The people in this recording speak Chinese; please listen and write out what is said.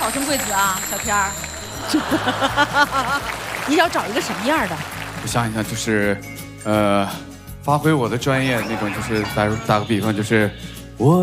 早生贵子啊，小天儿。 你要找一个什么样的？ 我想一想，就是，发挥我的专业那种，就是打个比方，就是